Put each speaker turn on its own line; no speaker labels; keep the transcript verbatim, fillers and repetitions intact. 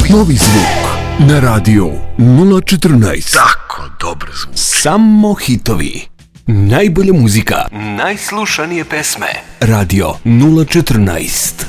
Novi zvuk na radio nula četrnaest.
Tako dobro zvuk.
Samo hitovi. Najbolja muzika. Najslušanije pesme. Radio nula četrnaest.